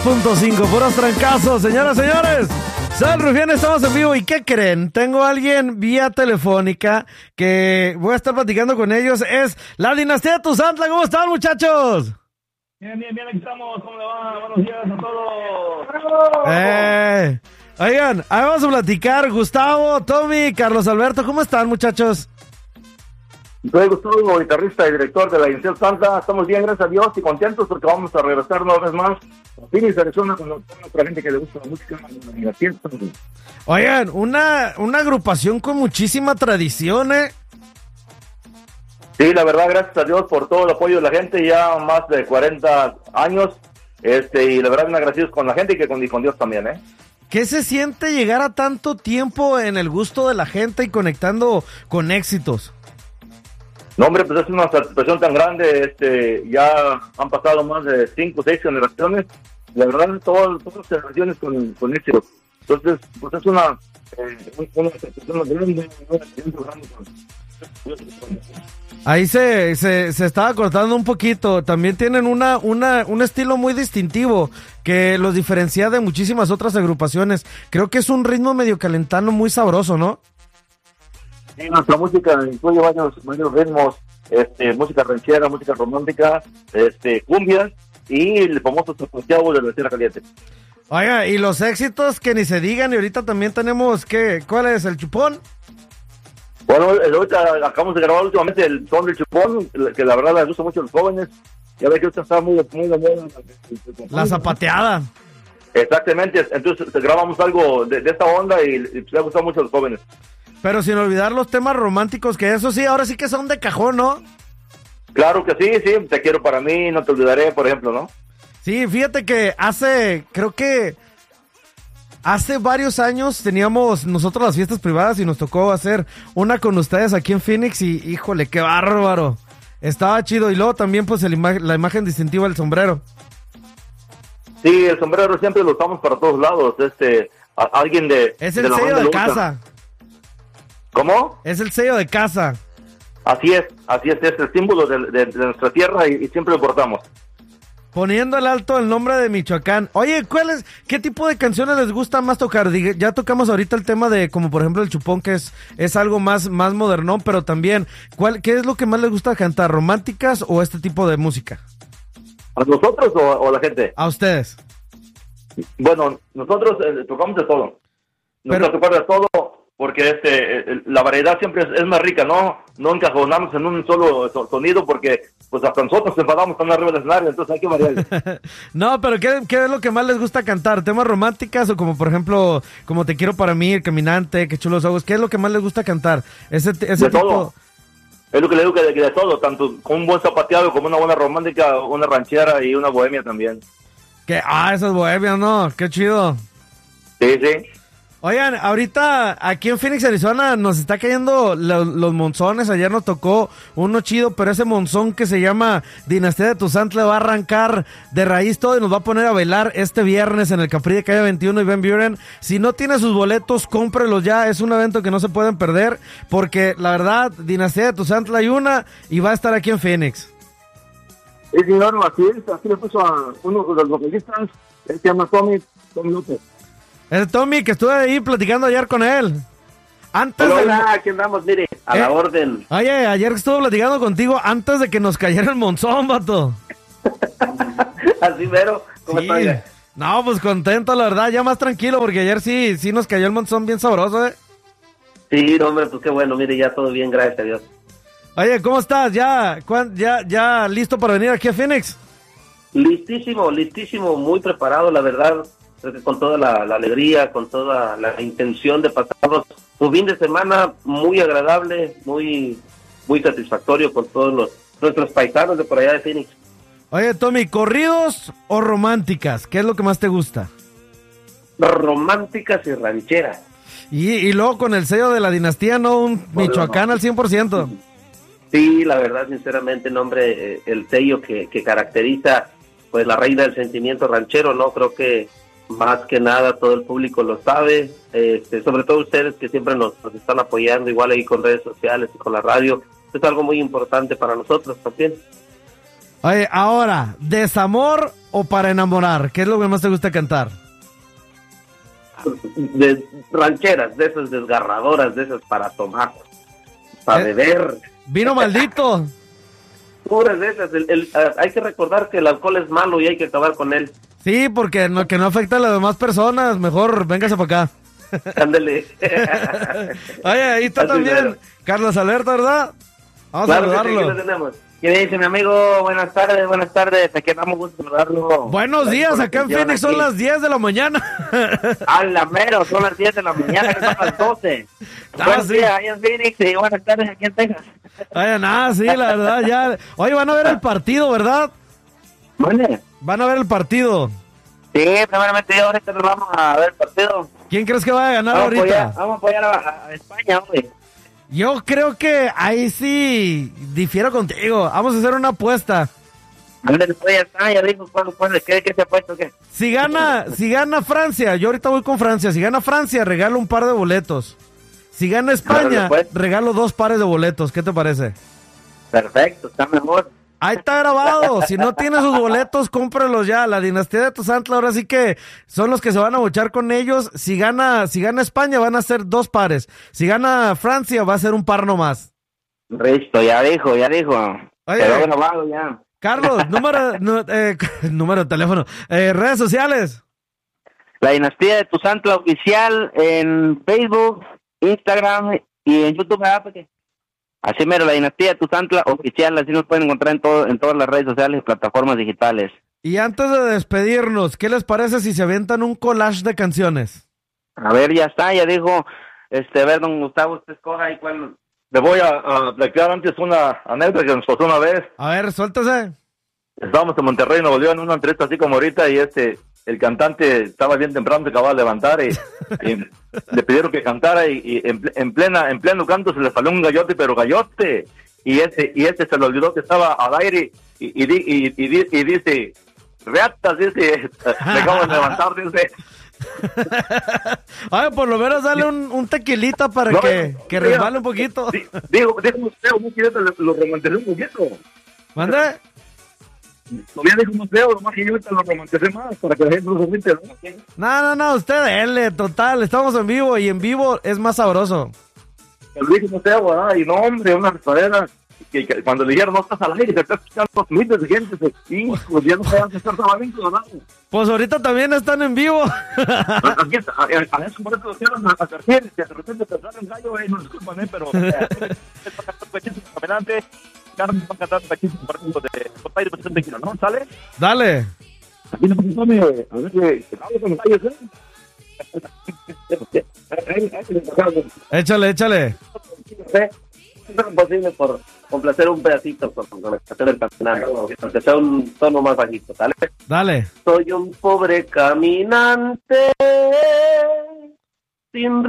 .5, puros trancazos, señoras, señores. Soy el Rufián, estamos en vivo. ¿Y qué creen? Tengo a alguien vía telefónica que voy a estar platicando con ellos. Es la dinastía de Tuzantla. ¿Cómo están, muchachos? Bien, aquí estamos. ¿Cómo le va? Buenos días a todos. Oigan, ahí vamos a platicar. Gustavo, Tommy, Carlos Alberto, ¿cómo están, muchachos? Soy Gustavo, guitarrista y director de la Dinastía Tuzantla. Estamos bien, gracias a Dios, y contentos porque vamos a regresar una vez más a Phoenix, Arizona, con otra gente que le gusta la música de la Dinastía Tuzantla. Oigan, una agrupación con muchísima tradición, ¿eh? Sí, la verdad, gracias a Dios por todo el apoyo de la gente, ya más de 40 años, y la verdad, bien agradecidos con la gente y con Dios también, ¿eh? ¿Qué se siente llegar a tanto tiempo en el gusto de la gente y conectando con éxitos? No, hombre, pues es una satisfacción tan grande, ya han pasado más de 5 o 6 generaciones, la verdad, todas las generaciones con éxito. Entonces, pues es una satisfacción grande, Ahí se estaba cortando un poquito. También tienen un estilo muy distintivo que los diferencia de muchísimas otras agrupaciones. Creo que es un ritmo medio calentano muy sabroso, ¿no? Sí, nuestra música incluye varios ritmos, música ranchera, música romántica, cumbias y el famoso zapateado de la Tierra Caliente. Oiga, y los éxitos que ni se digan, y ahorita también tenemos, ¿cuál es? ¿El Chupón? Bueno, ahorita acabamos de grabar últimamente el son del Chupón, que la verdad les gusta mucho a los jóvenes. Ya ves que ahorita está muy de moda. La zapateada. Exactamente, entonces grabamos algo de esta onda y les gusta mucho a los jóvenes. Pero sin olvidar los temas románticos, que eso sí, ahora sí que son de cajón, ¿no? Claro que sí, te quiero para mí, no te olvidaré, por ejemplo, ¿no? Sí, fíjate que hace varios años teníamos nosotros las fiestas privadas y nos tocó hacer una con ustedes aquí en Phoenix y híjole, qué bárbaro. Estaba chido y luego también pues la imagen distintiva del sombrero. Sí, el sombrero siempre lo usamos para todos lados, alguien de... Es el sello de casa. ¿Cómo? Es el sello de casa. Así es el símbolo de nuestra tierra y siempre lo portamos. Poniendo al alto el nombre de Michoacán. Oye, ¿qué tipo de canciones les gusta más tocar? Ya tocamos ahorita el tema de, como por ejemplo el Chupón, que es algo más modernón, pero también, ¿qué es lo que más les gusta cantar? ¿Románticas o este tipo de música? ¿A nosotros o a la gente? A ustedes. Bueno, nosotros tocamos de todo. Nos gusta tocar de todo porque la variedad siempre es más rica, no encajonamos en un solo sonido porque pues hasta nosotros nos enfadamos con arriba del escenario, entonces hay que variar. No, pero ¿qué es lo que más les gusta cantar? ¿Temas románticas o como por ejemplo, como Te quiero para mí, El caminante, Qué chulos ojos? ¿Qué es lo que más les gusta cantar? Ese de tipo... todo. Es lo que le digo que de todo, tanto con un buen zapateado como una buena romántica, una ranchera y una bohemia también. Esas bohemias, ¿no? Qué chido. Sí. Oigan, ahorita aquí en Phoenix, Arizona, nos está cayendo los monzones. Ayer nos tocó uno chido, pero ese monzón que se llama Dinastía de Tuzantla va a arrancar de raíz todo y nos va a poner a bailar este viernes en el Capri de Calle 21 y Ben Buren. Si no tiene sus boletos, cómprelos ya. Es un evento que no se pueden perder porque la verdad, Dinastía de Tuzantla hay una y va a estar aquí en Phoenix. Sí, señor, así le puso a uno de los vocalistas, él se llama Tommy López. Es Tommy, que estuve ahí platicando ayer con él. Hola, aquí andamos, mire, a la orden. Oye, ayer estuve platicando contigo antes de que nos cayera el monzón, vato. Así mero, ¿cómo sí. está? No, pues contento, la verdad, ya más tranquilo, porque ayer sí nos cayó el monzón bien sabroso, ¿eh? Sí, no, hombre, pues qué bueno, mire, ya todo bien, gracias a Dios. Oye, ¿cómo estás? ¿Ya listo para venir aquí a Phoenix? Listísimo, muy preparado, la verdad. Creo que con toda la alegría, con toda la intención de pasarnos un fin de semana muy agradable, muy satisfactorio con todos nuestros paisanos de por allá de Phoenix. Oye, Tommy, ¿corridos o románticas? ¿Qué es lo que más te gusta? Románticas y rancheras. Y luego con el sello de la dinastía, ¿no? Un Michoacán al 100%. Sí, la verdad, sinceramente, nombre, el sello que caracteriza pues la reina del sentimiento ranchero, ¿no? Creo que más que nada todo el público lo sabe, sobre todo ustedes que siempre nos están apoyando, igual ahí con redes sociales y con la radio, es algo muy importante para nosotros también. Oye, ahora, ¿desamor o para enamorar? ¿Qué es lo que más te gusta cantar? De rancheras, de esas desgarradoras, de esas para tomar, para beber. Vino maldito. Puras de esas. Hay que recordar que el alcohol es malo y hay que acabar con él. Sí, porque que no afecta a las demás personas. Mejor véngase para acá. Ándale. Oye, ahí está Así también mero. Carlos Alberto, ¿verdad? Vamos a Claro que sí, saludarlo. aquí lo tenemos. ¿Qué dice mi amigo? Buenas tardes. Aquí damos gusto saludarlo. Buenos Gracias días, por la acá en atención Phoenix son aquí. las 10 de la mañana. ¡Hala, mero! Son las 10 de la mañana, que son las 12. Buenos sí. días, ahí en Phoenix, y buenas tardes aquí en Texas. Oye, nada, sí, la verdad, ya. Oye, van a ver el partido, ¿verdad? ¿Vale? Van a ver el partido. Sí, primeramente yo ahorita nos vamos a ver el partido. ¿Quién crees que va a ganar Vamos ahorita? a apoyar a España, hombre. Yo creo que ahí sí difiero contigo. Vamos a hacer una apuesta. ¿Dónde ya está? Ya dijo, ¿cuándo? ¿Qué se ha puesto? ¿Qué? Si gana Francia, yo ahorita voy con Francia. Si gana Francia, regalo un par de boletos. Si gana España, Órale, pues. regalo 2 pares de boletos. ¿Qué te parece? Perfecto, está mejor. Ahí está grabado. Si no tiene sus boletos, cómpralos ya. La dinastía de Tuzantla ahora sí que son los que se van a bochar con ellos. Si gana España, van a ser 2 pares. Si gana Francia, va a ser un par nomás. Listo, ya dijo. Oye. Quedó grabado ya. Carlos, número de teléfono. Redes sociales. La dinastía de Tuzantla oficial en Facebook, Instagram y en YouTube, ¿verdad? Porque así mero, la dinastía de Tuzantla oficial, así nos pueden encontrar en todas las redes sociales y plataformas digitales. Y antes de despedirnos, ¿qué les parece si se avientan un collage de canciones? A ver, ya está, ya dijo, a ver, don Gustavo, usted escoja ahí cuál. Le voy a platicar antes una anécdota que nos pasó una vez. A ver, suéltese. Estábamos en Monterrey, Nuevo León, en una entrevista así como ahorita, y el cantante estaba bien temprano, se acababa de levantar, y le pidieron que cantara, y en pleno canto se le salió un gallote, pero gallote, y se le olvidó que estaba al aire, y dice, reatas, dice, me acabo de levantar, dice. Ay, por lo menos dale un tequilita para No, que no, resbale un poquito. Digo museo, no quiero lo romanticé un poquito. ¿Mande? Todavía dijo museo, nomás que yo ahorita lo romanticé más, para que la gente lo siente, ¿no? No, usted dele, total, estamos en vivo y en vivo es más sabroso. El dije museo, ¿verdad? Y no, hombre, una restaurera. Que cuando le dijeron no estás al aire, te estás escuchando miles de gente, pues ya no se van a estar trabajando, ¿verdad? Pues ahorita también están en vivo. Aquí está, a eso por eso lo hicieron a García, que de repente te sale el gallo, no disculpan, pero adelante, Carmen va a cantar pachísimo por ejemplo de Copaire, pues tranquilo, ¿no? ¿Sale? Dale. Aquí no me tome, a ver que hablo con los gallos, Échale. Es imposible por complacer un pedacito con hacer el caminante, aunque sea un tono más bajito, ¿sale? Dale. Soy un pobre caminante sin